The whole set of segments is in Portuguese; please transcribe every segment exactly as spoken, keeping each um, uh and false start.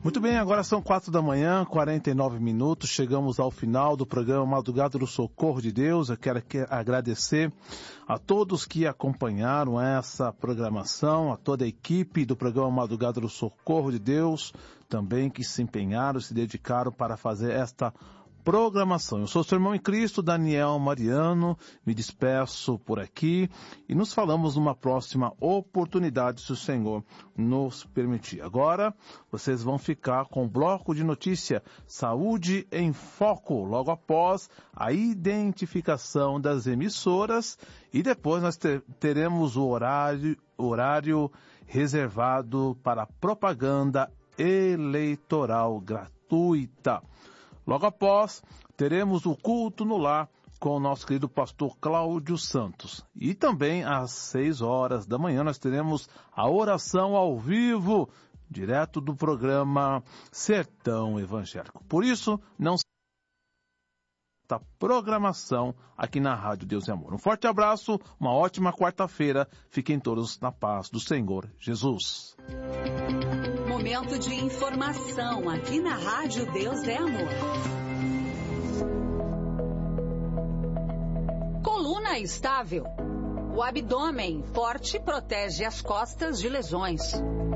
Muito bem, agora são quatro da manhã, quarenta e nove minutos, chegamos ao final do programa Madrugada do Socorro de Deus. Eu quero agradecer a todos que acompanharam essa programação, a toda a equipe do programa Madrugada do Socorro de Deus, também que se empenharam, se dedicaram para fazer esta programação. Eu sou seu irmão em Cristo, Daniel Mariano, me despeço por aqui e nos falamos numa próxima oportunidade, se o Senhor nos permitir. Agora, vocês vão ficar com o bloco de notícia Saúde em Foco, logo após a identificação das emissoras, e depois nós ter, teremos o horário, horário reservado para propaganda eleitoral gratuita. Logo após, teremos o culto no lar com o nosso querido pastor Cláudio Santos. E também às seis horas da manhã nós teremos a oração ao vivo, direto do programa Sertão Evangélico. Por isso, não se da programação aqui na Rádio Deus e Amor. Um forte abraço, uma ótima quarta-feira. Fiquem todos na paz do Senhor Jesus. Momento de informação aqui na Rádio Deus é Amor. Coluna estável. O abdômen forte protege as costas de lesões.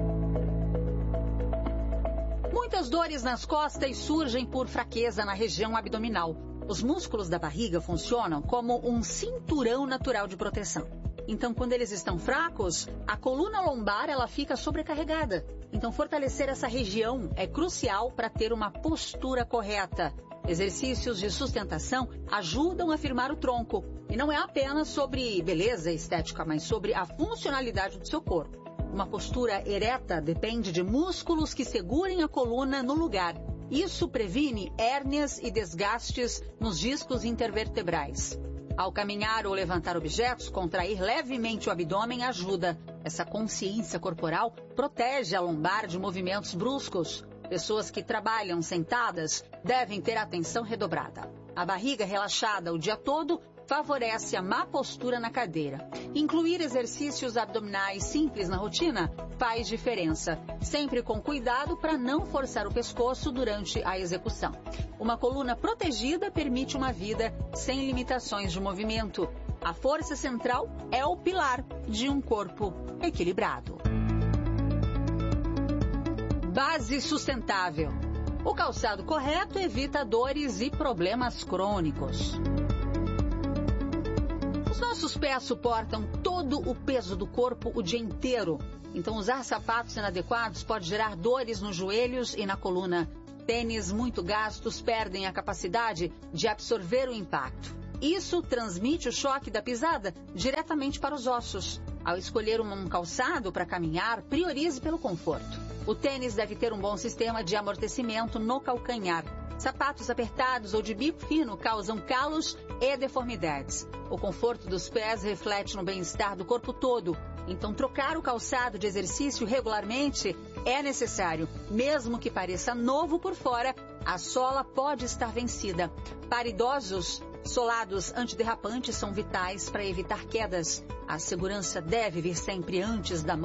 Muitas dores nas costas surgem por fraqueza na região abdominal. Os músculos da barriga funcionam como um cinturão natural de proteção. Então, quando eles estão fracos, a coluna lombar ela fica sobrecarregada. Então, fortalecer essa região é crucial para ter uma postura correta. Exercícios de sustentação ajudam a firmar o tronco. E não é apenas sobre beleza estética, mas sobre a funcionalidade do seu corpo. Uma postura ereta depende de músculos que segurem a coluna no lugar. Isso previne hérnias e desgastes nos discos intervertebrais. Ao caminhar ou levantar objetos, contrair levemente o abdômen ajuda. Essa consciência corporal protege a lombar de movimentos bruscos. Pessoas que trabalham sentadas devem ter atenção redobrada. A barriga relaxada o dia todo favorece a má postura na cadeira. Incluir exercícios abdominais simples na rotina faz diferença, sempre com cuidado para não forçar o pescoço durante a execução. Uma coluna protegida permite uma vida sem limitações de movimento. A força central é o pilar de um corpo equilibrado. Base sustentável. O calçado correto evita dores e problemas crônicos. Os nossos pés suportam todo o peso do corpo o dia inteiro. Então, usar sapatos inadequados pode gerar dores nos joelhos e na coluna. Tênis muito gastos perdem a capacidade de absorver o impacto. Isso transmite o choque da pisada diretamente para os ossos. Ao escolher um calçado para caminhar, priorize pelo conforto. O tênis deve ter um bom sistema de amortecimento no calcanhar. Sapatos apertados ou de bico fino causam calos e deformidades. O conforto dos pés reflete no bem-estar do corpo todo. Então, trocar o calçado de exercício regularmente é necessário. Mesmo que pareça novo por fora, a sola pode estar vencida. Para idosos, solados antiderrapantes são vitais para evitar quedas. A segurança deve vir sempre antes da morte.